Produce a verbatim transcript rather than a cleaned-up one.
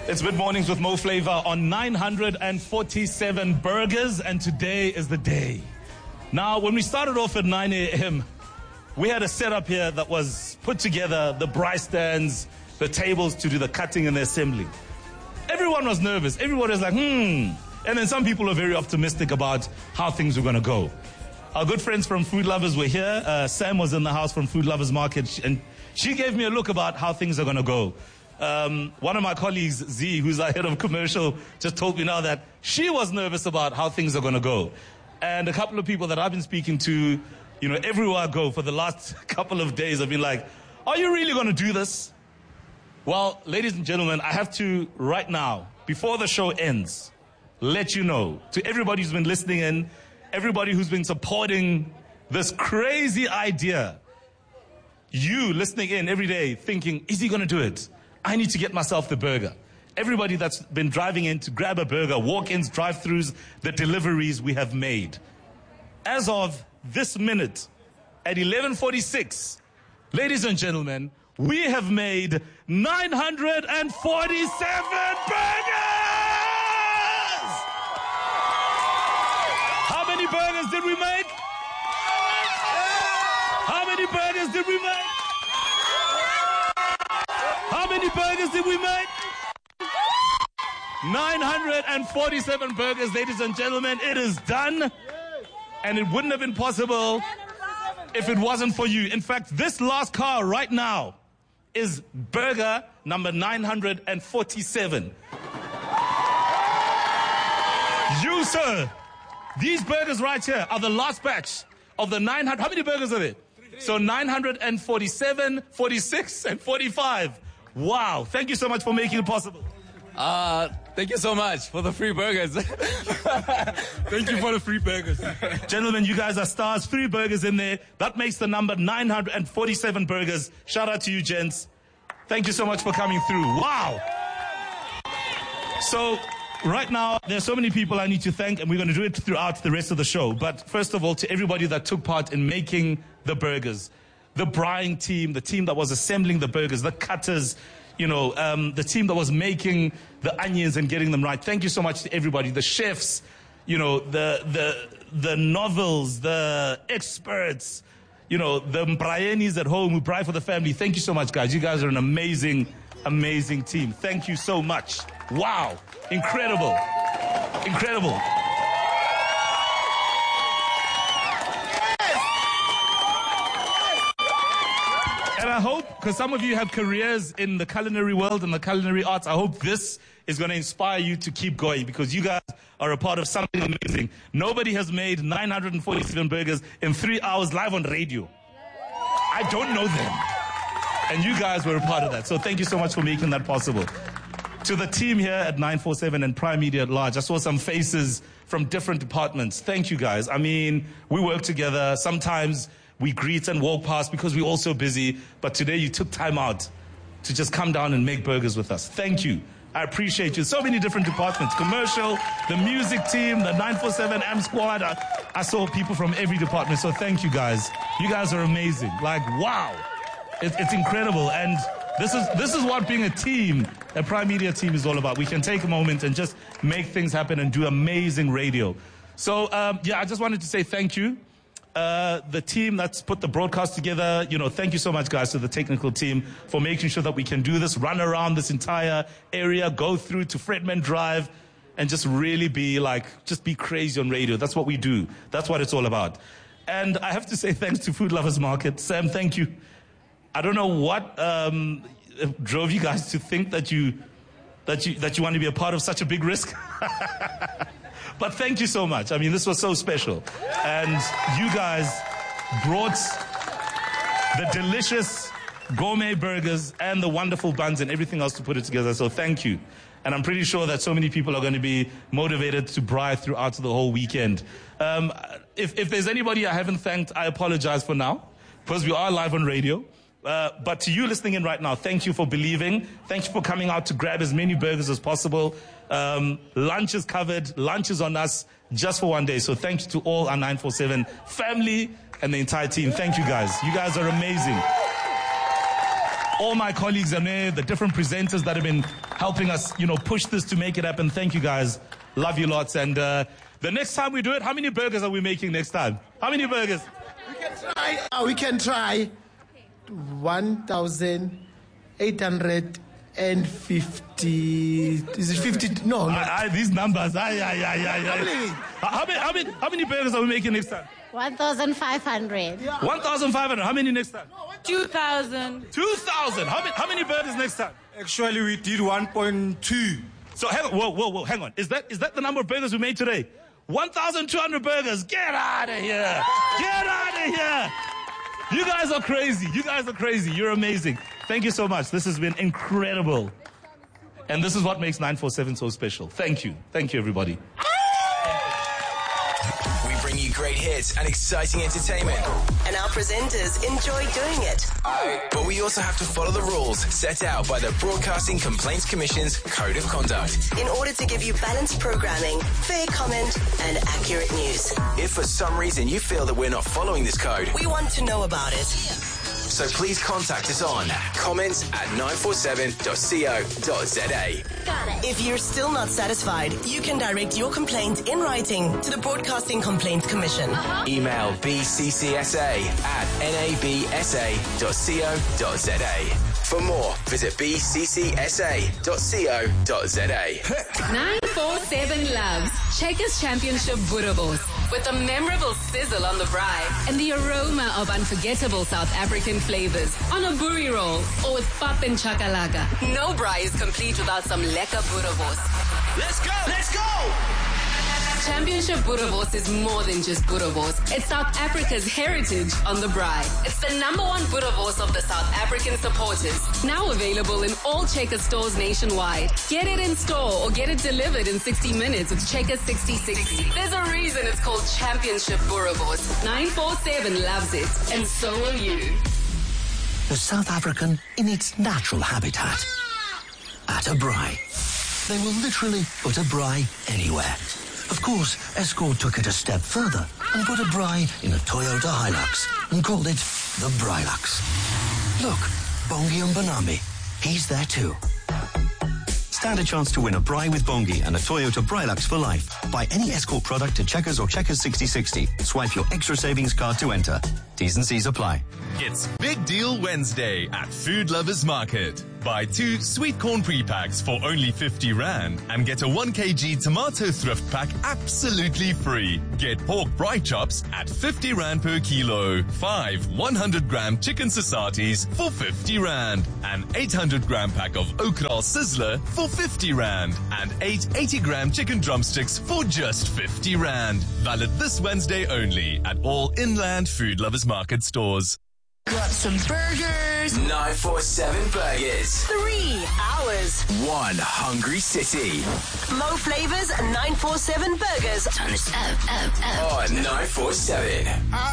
It's Mid Mornings with Mo Flavor on nine hundred forty-seven burgers, and today is the day. Now, when we started off at nine a.m., we had a setup here that was put together, the braai stands, the tables to do the cutting and the assembly. Everyone was nervous. Everyone was like, hmm. And then some people are very optimistic about how things were going to go. Our good friends from Food Lovers were here. Uh, Sam was in the house from Food Lovers Market, and she gave me a look about how things are going to go. Um, one of my colleagues, Z, who's our head of commercial, just told me now that she was nervous about how things are going to go. And a couple of people that I've been speaking to, you know, everywhere I go for the last couple of days, I've been like, are you really going to do this? Well, ladies and gentlemen, I have to, right now, before the show ends, let you know, to everybody who's been listening in, everybody who's been supporting this crazy idea, you listening in every day thinking, is he going to do it? I need to get myself the burger. Everybody that's been driving in to grab a burger, walk-ins, drive-thrus, the deliveries we have made. As of this minute, at eleven forty-six, ladies and gentlemen, we have made nine hundred forty-seven burgers! How many burgers did we make? How many burgers did we make? How many burgers did we make? nine hundred forty-seven burgers, ladies and gentlemen. It is done. And it wouldn't have been possible if it wasn't for you. In fact, this last car right now is burger number nine hundred forty-seven. You, sir, these burgers right here are the last batch of the nine hundred. How many burgers are there? So nine hundred forty-seven, forty-six, and forty-five. Wow. Thank you so much for making it possible. Uh, thank you so much for the free burgers. Thank you for the free burgers. Gentlemen, you guys are stars. Three burgers in there. That makes the number nine hundred forty-seven burgers. Shout out to you, gents. Thank you so much for coming through. Wow. So, right now, there's so many people I need to thank, and we're going to do it throughout the rest of the show. But first of all, to everybody that took part in making the burgers, the braaiing team, the team that was assembling the burgers, the cutters, you know, um, the team that was making the onions and getting them right. Thank you so much to everybody, the chefs, you know, the the the novels, the experts, you know, the Mbraienis at home who braai for the family. Thank you so much, guys. You guys are an amazing, amazing team. Thank you so much. Wow. Incredible. Incredible. And I hope, because some of you have careers in the culinary world and the culinary arts, I hope this is going to inspire you to keep going, because you guys are a part of something amazing. Nobody has made nine hundred forty-seven burgers in three hours live on radio. I don't know them. And you guys were a part of that. So thank you so much for making that possible. To the team here at nine forty-seven and Prime Media at large, I saw some faces from different departments. Thank you, guys. I mean, we work together. Sometimes we greet and walk past because we're all so busy. But today you took time out to just come down and make burgers with us. Thank you. I appreciate you. So many different departments. Commercial, the music team, the nine forty-seven A M squad. I, I saw people from every department. So thank you, guys. You guys are amazing. Like, wow. It, it's incredible. And this is this is what being a team, a Prime Media team, is all about. We can take a moment and just make things happen and do amazing radio. So, um, yeah, I just wanted to say thank you. Uh, the team that's put the broadcast together, you know, thank you so much, guys, to the technical team for making sure that we can do this, run around this entire area, go through to Fredman Drive, and just really be like, just be crazy on radio. That's what we do. That's what it's all about. And I have to say thanks to Food Lovers Market. Sam, thank you. I don't know what um, drove you guys to think that you that you that you want to be a part of such a big risk. But thank you so much. I mean, this was so special. And you guys brought the delicious gourmet burgers and the wonderful buns and everything else to put it together. So thank you. And I'm pretty sure that so many people are going to be motivated to braai throughout the whole weekend. Um, if, if there's anybody I haven't thanked, I apologize for now, because we are live on radio. Uh, but to you listening in right now, thank you for believing. Thank you for coming out to grab as many burgers as possible. Um, lunch is covered. Lunch is on us just for one day. So thank you to all our nine forty-seven family and the entire team. Thank you, guys. You guys are amazing. all my colleagues on there, the different presenters that have been helping us, you know, push this to make it happen. Thank you guys. Love you lots. And uh, the next time we do it, how many burgers are we making next time? How many burgers? We can try. Uh, we can try one thousand eight hundred fifty. Is it fifty? No. no. I, I, these numbers. I, I, I, I, I. How many? How many? How many burgers are we making next time? one thousand five hundred. Yeah. one thousand five hundred. How many next time? two thousand. two thousand. How many? How many burgers next time? Actually, we did one point two. So hang on. Whoa, whoa, whoa. Hang on. Is that is that the number of burgers we made today? one thousand two hundred burgers. Get out of here. Get out of here. You guys are crazy. You guys are crazy. You're amazing. Thank you so much. This has been incredible. And this is what makes nine four seven so special. Thank you. Thank you, everybody. We bring you great hits and exciting entertainment. And our presenters enjoy doing it. But we also have to follow the rules set out by the Broadcasting Complaints Commission's Code of Conduct. In order to give you balanced programming, fair comment, and accurate news. If for some reason you feel that we're not following this code, We want to know about it. so please contact us on comments at nine four seven dot co dot za. If you're still not satisfied, you can direct your complaint in writing to the Broadcasting Complaints Commission. Email b c c s a at n a b s a dot co dot za. For more, visit b c c s a dot co dot za. nine four seven loves Checkers Championship Boerewors with a memorable sizzle on the braai and the aroma of unforgettable South African flavors on a boerie roll or with pap and chakalaka. No braai is complete without some lekker Boerewors. Let's go! Let's go! Championship Boerewors is more than just Boerewors. It's South Africa's heritage on the braai. It's the number one Boerewors of the South African supporters. Now available in all Checkers stores nationwide. Get it in store or get it delivered in sixty minutes with Checkers sixty sixty. There's a reason it's called Championship Boerewors. nine four seven loves it, and so will you. The South African in its natural habitat. At a braai. They will literally put a braai anywhere. Of course, Escort took it a step further and put a braai in a Toyota Hilux and called it the Brailux. Look, Bongi Mbonambi, he's there too. Stand a chance to win a braai with Bongi and a Toyota Brailux for life. Buy any Escort product at Checkers or Checkers sixty sixty. Swipe your extra savings card to enter. T's and C's apply. It's Big Deal Wednesday at Food Lovers Market. Buy two sweet corn pre-packs for only fifty rand and get a one kilogram tomato thrift pack absolutely free. Get pork braai chops at fifty rand per kilo. Five one hundred gram chicken sasatis for fifty rand. An eight hundred gram pack of okra sizzler for fifty rand. And eight eighty gram chicken drumsticks for just fifty rand. Valid this Wednesday only at all Inland Food Lovers Market stores. Got some burgers. nine four seven Burgers. Three hours. One hungry city. Mo Flavors nine four seven Burgers. On nine four seven.